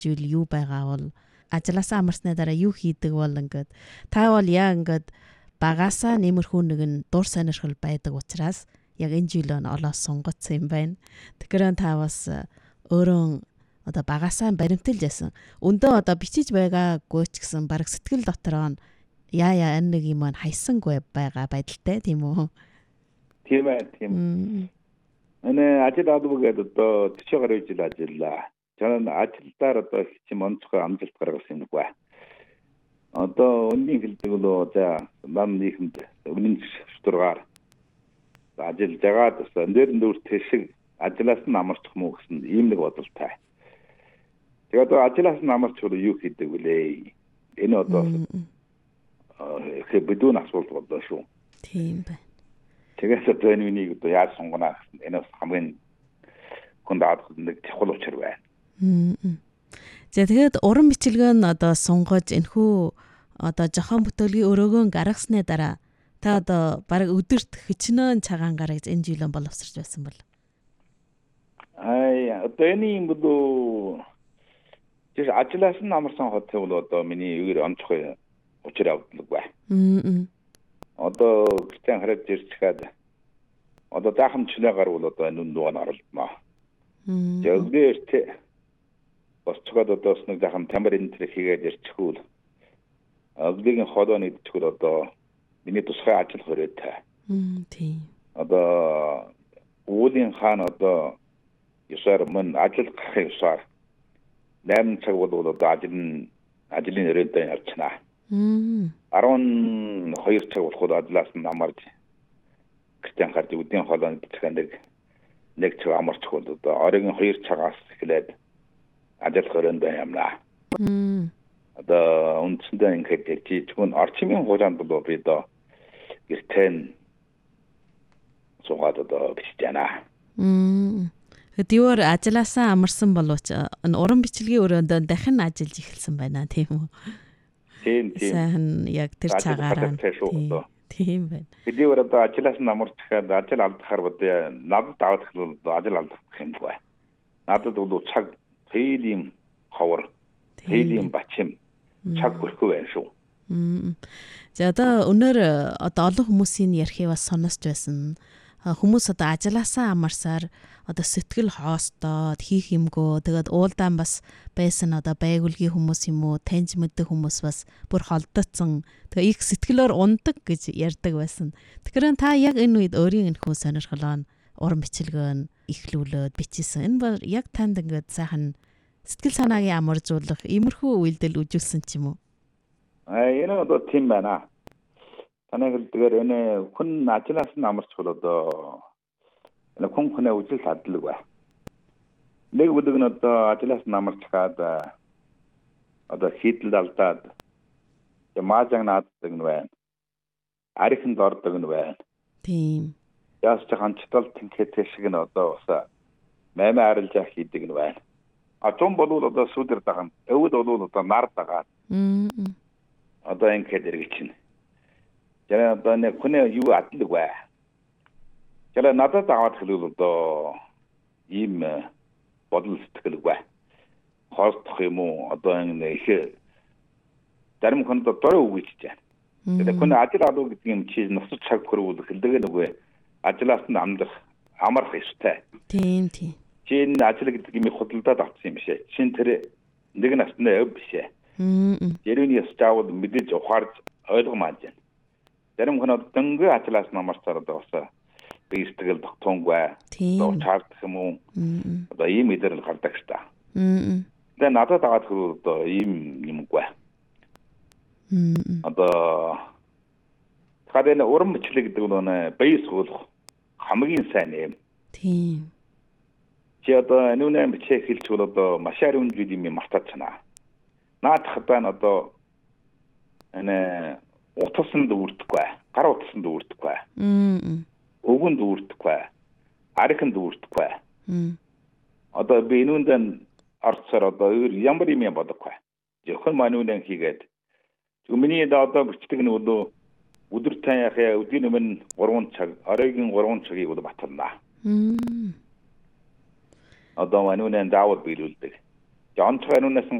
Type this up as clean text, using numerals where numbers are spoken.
зүйл юу байгаа бол ажлаасаа амарсны дараа юу хийдэг бол ингээд та бол яа ингээд багасаа нэмэрхүү нэгэн дур сонирхол байдаг учраас яг энэ жилөө олоо сонгоцсон юм байна. Тэгэхээр та бас өөрөө одоо багасаа баримталж ясан. Өндөө одоо бичиж байгаагүй ч гэсэн баг сэтгэл дотороо яа энэ нэг юм хайсангүй байгаа байдалтай тийм үү? Тийм ээ, тийм. Эне ажил авдаг одоо 40 гаруй жил ажиллаа. 저는 아침달 어떤 지금 언처가 암질 걸어갔습니다. 어떤 언니 길들고 자 남이 힘들 우린 들어가 아질 제가 됐어. 내일도 대식 아질라스 남았을 먹었는데 임내가 어떨까? 제가 또 아질라스 남았을도 유기되고래. 얘는 어떤 그 비도 나서도 어떠쇼? 팀. 제가 저번에 또 야송거나 얘는 하면 건다도 근데 저걸로 쳐. За тэгээд уран бичлэг нь одоо сунгаж энэхүү одоо жохон бүтээлгийн өрөөгөө гаргасны дараа та одоо баг өдөрт хичнээн цагаан гарагж энэ жилэн боловсрч байсан бол. Одоо энэ юм도 제가 아찔라스 남арсан хотел одоо миний үгээр онцгой учир авдаг бай. Одоо гэртээ хараад ирчихээд одоо заахам чинээгаар бол одоо энэ нүг оруулмаа. Жогдэрт босцоод одоо нэг захан тамирын тэр хийгээд ирчихвэл өглөөгийн хоолойн идчихвэл одоо миний тусгай ажил хөрөөтэй. Тийм. Одоо уулын хаан одоо ёсоор мөн ажил гарах ёсоор 8 цаг бол одоо ажлын өрөөндөө явчихна. 12 цаг болоход ажлаас нь амарч гэртээ гарч өдийн хоолойн идчихэнд нэг цаг амарч бол одоо оройн 2 цагаас эхлээд ажил хөрөндөө юмна. Одоо үндсэндээ ингээд жижигхэн орчмын хугацаанд бол би одоо гэртээ суугаад одоо биччихэна. Хэдийгээр ажлаасаа амарсан боловч уран бичлэгийн өрөөндөө дахин ажиллаж эхэлсэн байна тийм үү? Тийм. Сайн яг тэр цагаараа. Тийм байна. Хэдийгээр одоо ажлаас нь амарчхаад ажил алдахаар бодё. Надад даваад хэлвэл ажил алдах юм бай. Надад бол цаг хийлийн ховор хийлийн бачим цаг хүрхгүй байх шүү. За одоо өнөр одоо олон хүмүүсийн ярихыг бас сонсож байсан. Хүмүүс одоо ажлаасаа амарсаар одоо сэтгэл хоостоод хийх юмгүй тэгээд уулдаан бас байсан одоо байгуулгийн хүмүүс юм уу таньж мэддэг хүмүүс бас бүр холдоцсон тэгээ их сэтгэлээр ундаг гэж ярьдаг байсан. Тэгэхээр та яг энэ үед өөрийн энэхүү сонирхлоо уран бичлэгөө ихлүүлээд бичсэн. Энэ бол яг танд ингээд сайхан сэтгэл санаагийн амаржуулах иймэрхүү үйлдэл үжүүлсэн ч юм уу? Энэ одоо тийм байна. Танай хэлдгээр энэ хүн ажлаас нь амарч бол одоо энэ хүн үжил садлаг бай. Нэг өдөг нь одоо ажлаас нь амарчгаад одоо хийдэл алдаад маажаг нааддаг нь байна. Арихын дордог нь байна. Тийм. Яас ч ханцтал тэнхэтэ шиг нь одоо бас маймаа арилж хийдэг нь байна. Атом болов одоо сүдэр даган өвд болов одоо нар дагаад одоо ингээд эргэлж байна. Яа одоо нэг хүн юу атлаг бай. Яа надад аваад хэлвэл одоо ийм бодол сэтгэл бай. Хоолтох юм уу одоо энэ их зарим хүн дөрөв үгүйж байна. Тэгээд хүн ажил авах гэдэг юм чи нөхцөл цаг хөрвөл хэлдэг нүгэ ажлаас нь амарх ёстой. Тийм. Чин ажил гэдэг юм худалдаад авсан юм бишээ. Чин тэр нэг насны өв бишээ. Ярууны ястаавал мэдээж ухаарж ойлгомааж байна. Зарим хүн дөнгө ажлаас намарцаар одоо бас би сэтгэл тогтоонгүй. Одоо чардах юм уу? Одоо ийм мэдэрэл гардаг ш та. Тэгээ надад аваад хөрөө одоо ийм юмгүй. Одоо гадаа уран бичлэг гэдэг нь бие суулгах хамгийн сайн юм. Тийм. Чи одоо нүнэ бичээ хэлж бол одоо машаар үнжил юм мартацна. Наадах байна одоо энэ утасанд үрдэхгүй. Гар утасанд үрдэхгүй. Өгөнд үрдэхгүй. Ариханд үрдэхгүй. Одоо би нүндэн арцаар одоо ямар юм бодохгүй. Зөвхөн манүнэн хийгээд. Миний одоо бичдэг нь өдөр таяхаа өдөрт өмнө 3 цаг, оройн 3 цагийг батална. Одоо манүнэн даавал биелүүлдэг. онцгой нүнээс